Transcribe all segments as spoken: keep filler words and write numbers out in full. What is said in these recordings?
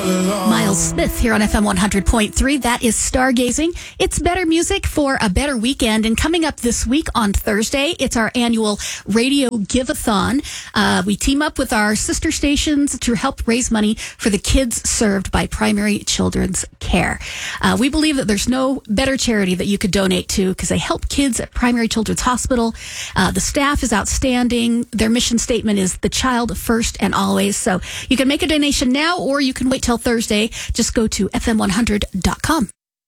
Miles Smith here on F M one hundred point three. That is Stargazing. It's better music for a better weekend. And coming up this week on Thursday, it's our annual Radio Give-a-thon. Uh, we team up with our sister stations to help raise money for the kids served by Primary Children's Care. Uh, we believe that there's no better charity that you could donate to because they help kids at Primary Children's Hospital. Uh, the staff is outstanding. Their mission statement is the child first and always. So you can make a donation now or you can wait till Thursday. Just go to F M one hundred dot com.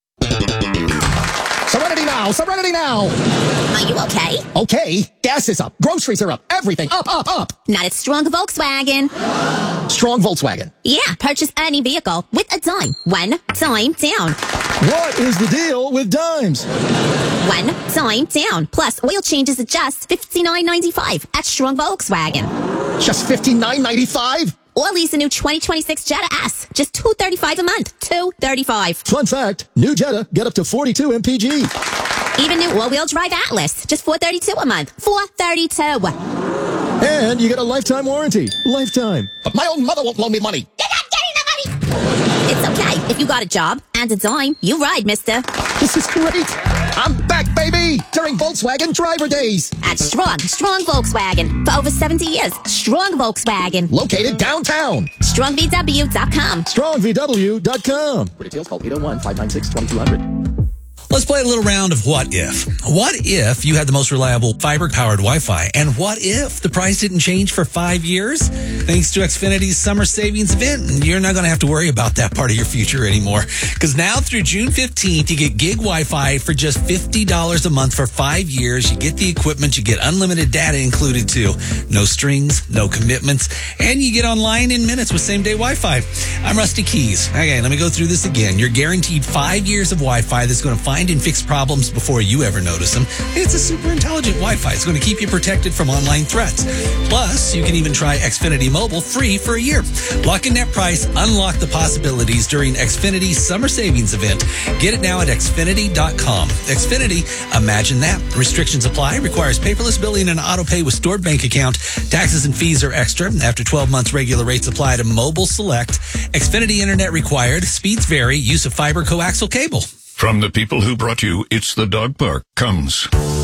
Serenity now! Serenity now! Are you okay? Okay. Gas is up. Groceries are up. Everything up, up, up. Not at Strong Volkswagen. Strong Volkswagen. Yeah, purchase any vehicle with a dime. One time down. What is the deal with dimes? One time down. Plus, oil changes at just fifty-nine ninety-five at Strong Volkswagen. Just fifty-nine ninety-five? Or lease a new twenty twenty-six Jetta S. Just two thirty-five a month. two thirty-five. Fun fact, new Jetta get up to forty-two M P G. Even new all-wheel drive Atlas. Just four thirty-two a month. four thirty-two. And you get a lifetime warranty. Lifetime. But my own mother won't loan me money. You're not getting the money! It's okay. If you got a job and a dime, you ride, mister. This is great. I'm back, baby, during Volkswagen Driver Days. At Strong, Strong Volkswagen. For over seventy years, Strong Volkswagen. Located downtown. strong v w dot com. strong v w dot com. For details, call eight oh one, five nine six, two two zero zero. Let's play a little round of what if. What if you had the most reliable fiber-powered Wi-Fi? And what if the price didn't change for five years? Thanks to Xfinity's summer savings event, you're not going to have to worry about that part of your future anymore. Because now through June fifteenth, you get gig Wi-Fi for just fifty dollars a month for five years. You get the equipment, you get unlimited data included too. No strings, no commitments, and you get online in minutes with same-day Wi-Fi. I'm Rusty Keys. Okay, let me go through this again. You're guaranteed five years of Wi-Fi that's going to find and fix problems before you ever notice them. It's a super intelligent Wi-Fi. It's going to keep you protected from online threats. Plus, you can even try Xfinity Mobile free for a year. Lock in that price, unlock the possibilities during Xfinity's summer savings event. Get it now at Xfinity dot com. Xfinity, imagine that. Restrictions apply. Requires paperless billing and auto pay with stored bank account. Taxes and fees are extra. After twelve months, regular rates apply to Mobile Select. Xfinity Internet required. Speeds vary. Use of fiber coaxial cable. From the people who brought you It's the Dog Park comes